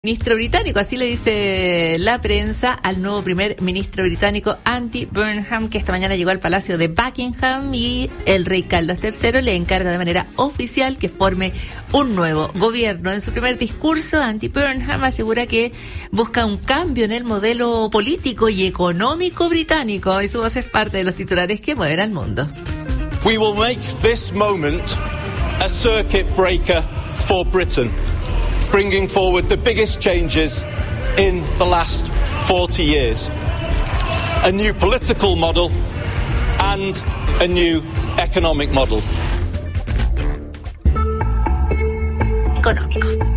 Ministro británico, así le dice la prensa al nuevo primer ministro británico Andy Burnham, que esta mañana llegó al Palacio de Buckingham y el rey Carlos III le encarga de manera oficial que forme un nuevo gobierno. En su primer discurso, Andy Burnham asegura que busca un cambio en el modelo político y económico británico y su voz es parte de los titulares que mueven al mundo. We will make this moment a circuit breaker for Britain, bringing forward the biggest changes in the last 40 years. A new political model and a new economic model. Económico.